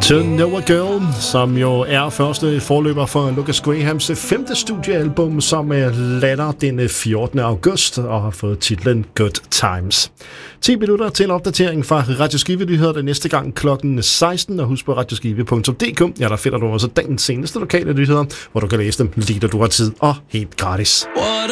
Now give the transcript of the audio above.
To Know a Girl, som jo er første forløber for Lukas Grahams 5. studiealbum, som lander den 14. august og har fået titlen Good Times. 10 minutter til en opdatering fra Radio Skive. Vi hører det næste gang klokken 16, og husk på radioskive.dk. Ja, der finder du også dagens seneste lokale nyheder, hvor du kan læse dem lige da du har tid og helt gratis.